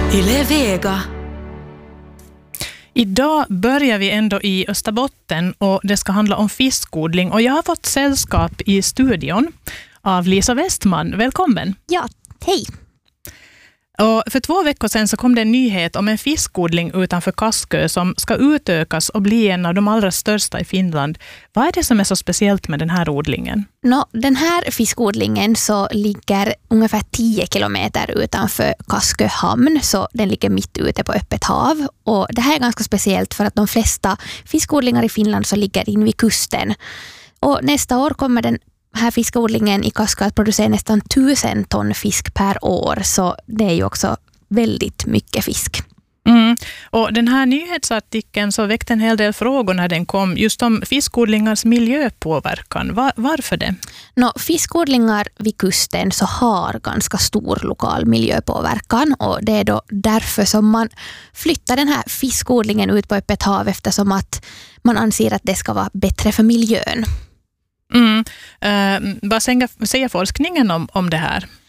Yle Vega. Idag börjar vi ändå i Österbotten och det ska handla om fiskodling. Och jag har fått sällskap i studion av Lisa Westman. Välkommen! Ja, hej! Och för 2 veckor sedan så kom det en nyhet om en fiskodling utanför Kaskö som ska utökas och bli en av de allra största i Finland. Vad är det som är så speciellt med den här odlingen? Den här fiskodlingen så ligger ungefär 10 kilometer utanför Kaskö hamn, så den ligger mitt ute på öppet hav. Och det här är ganska speciellt för att de flesta fiskodlingar i Finland så ligger in vid kusten. Och nästa år kommer den här fiskodlingen i Kaskö att producera nästan 1000 ton fisk per år, så det är ju också väldigt mycket fisk. Och den här nyhetsartikeln så väckte en hel del frågor när den kom just om fiskodlingars miljöpåverkan. Varför det? Fiskodlingar vid kusten så har ganska stor lokal miljöpåverkan, och det är då därför som man flyttar den här fiskodlingen ut på öppet hav, eftersom att man anser att det ska vara bättre för miljön. Vad säger forskningen om det här?